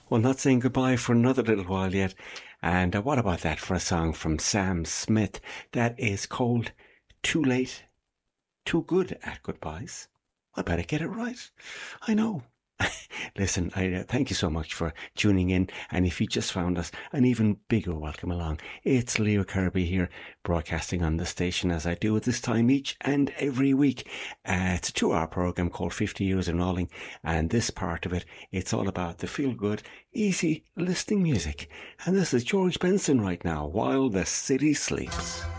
Well, not saying goodbye for another little while yet. And what about that for a song from Sam Smith that is called Too Late, Too Good at Goodbyes? I better get it right. I know. Listen, I thank you so much for tuning in. And if you just found us, an even bigger welcome along. It's Leo Kirby here, broadcasting on the station as I do at this time each and every week. It's a 2-hour program called 50 Years in Rolling. And this part of it, it's all about the feel-good, easy listening music. And this is George Benson right now, While the City Sleeps.